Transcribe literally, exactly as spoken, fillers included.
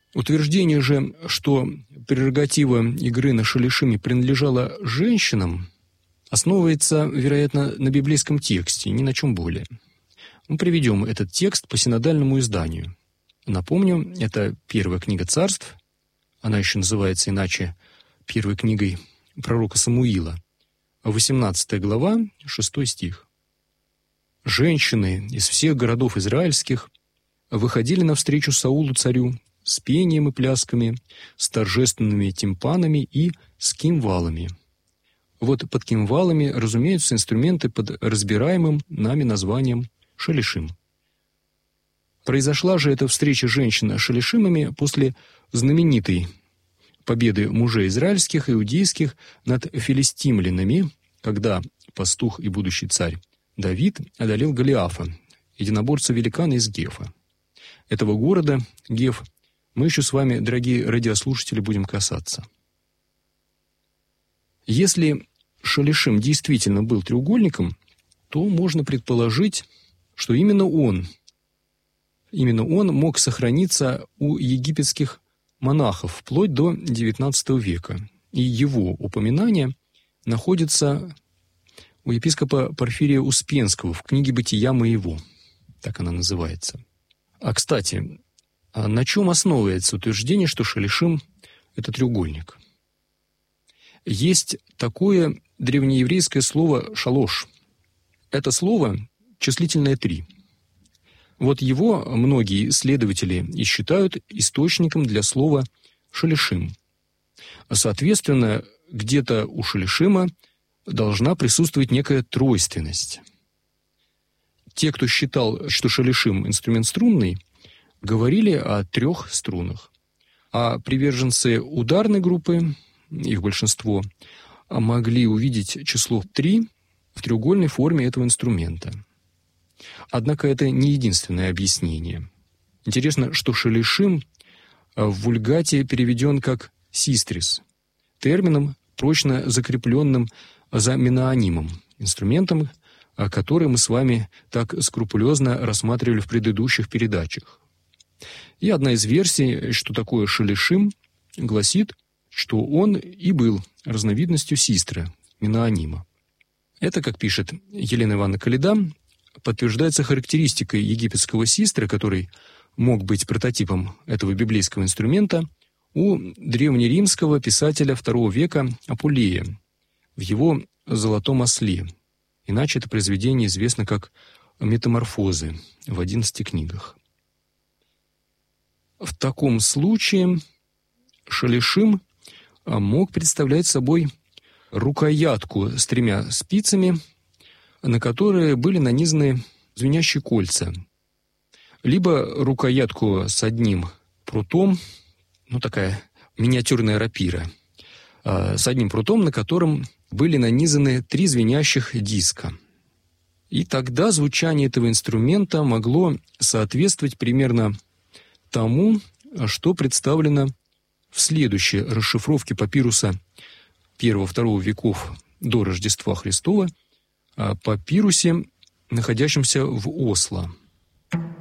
Утверждение же, что прерогатива игры на шалишиме принадлежала женщинам, основывается, вероятно, на библейском тексте, ни на чем более. Мы приведем этот текст по синодальному изданию. Напомню, это первая книга Царств, она еще называется иначе первой книгой пророка Самуила, восемнадцатая глава, шестой стих. «Женщины из всех городов израильских выходили навстречу Саулу царю с пением и плясками, с торжественными тимпанами и с кимвалами». Вот под кимвалами разумеются инструменты под разбираемым нами названием шалишим. Произошла же эта встреча женщин с шалишимами после знаменитой победы мужей израильских и иудейских над филистимлянами, когда пастух и будущий царь Давид одолел Голиафа, единоборца-великана из Гефа. Этого города, Геф, мы еще с вами, дорогие радиослушатели, будем касаться. Если шалишим действительно был треугольником, то можно предположить, что именно он, именно он мог сохраниться у египетских монахов вплоть до девятнадцатого века, и его упоминание находится у епископа Порфирия Успенского в книге «Бытия моего», так она называется. А, кстати, на чем основывается утверждение, что шалишим – это треугольник? Есть такое древнееврейское слово «шалош». Это слово числительное «три». Вот его многие исследователи и считают источником для слова «шалишим». Соответственно, где-то у шалишима должна присутствовать некая тройственность. Те, кто считал, что шалишим – инструмент струнный, говорили о трех струнах. А приверженцы ударной группы, их большинство, могли увидеть число три в треугольной форме этого инструмента. Однако это не единственное объяснение. Интересно, что шалишим в вульгате переведен как «систрис», термином, прочно закрепленным за меноанимом, инструментом, который мы с вами так скрупулезно рассматривали в предыдущих передачах. И одна из версий, что такое шалишим, гласит, что он и был разновидностью систры, меноанима. Это, как пишет Елена Ивановна Коляда, подтверждается характеристикой египетского систры, который мог быть прототипом этого библейского инструмента, у древнеримского писателя второго века Апулея в его «Золотом осле». Иначе это произведение известно как «Метаморфозы» в одиннадцати книгах. В таком случае шалишим мог представлять собой рукоятку с тремя спицами, на которые были нанизаны звенящие кольца, либо рукоятку с одним прутом, ну такая миниатюрная рапира, с одним прутом, на котором были нанизаны три звенящих диска. И тогда звучание этого инструмента могло соответствовать примерно тому, что представлено в следующей расшифровке папируса первого-второго веков до Рождества Христова, папирусе, находящемся в Осло.